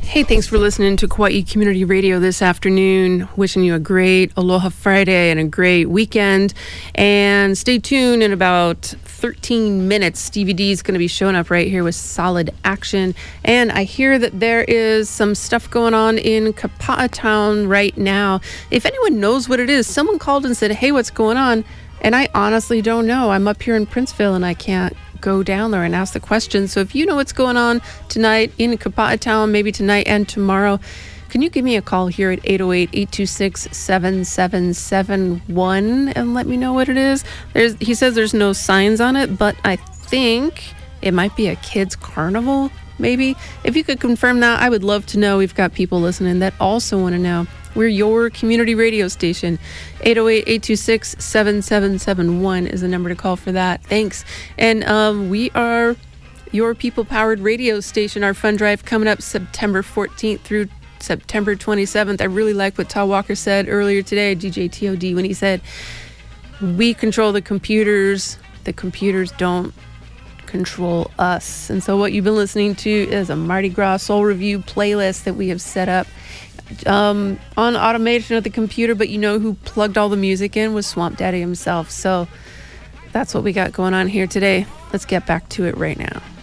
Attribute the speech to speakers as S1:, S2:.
S1: Hey, thanks for listening to Kauai Community Radio this afternoon. Wishing you a great Aloha Friday and a great weekend. And stay tuned in about 13 minutes. Stevie D is going to be showing up right here with Solid Action. And I hear that there is some stuff going on in Kapa'a Town right now. If anyone knows what it is, someone called and said, hey, what's going on? And I honestly don't know. I'm up here in Princeville and I can't go down there and ask the question. So if you know what's going on tonight in Kapa'a Town, maybe tonight and tomorrow, can you give me a call here at 808-826-7771 and let me know what it is? He says there's no signs on it, but I think it might be a kids' carnival, maybe. If you could confirm that, I would love to know. We've got people listening that also want to know. We're your community radio station. 808-826-7771 is the number to call for that. Thanks. And we are your people-powered radio station. Our fund drive coming up September 14th through September 27th. I really like what Todd Walker said earlier today, DJ TOD, when he said, we control the computers don't control us. And so what you've been listening to is a Mardi Gras Soul Review playlist that we have set up on automation of the computer, but you know who plugged all the music in was Swamp Daddy himself. So that's what we got going on here today. Let's get back to it right now.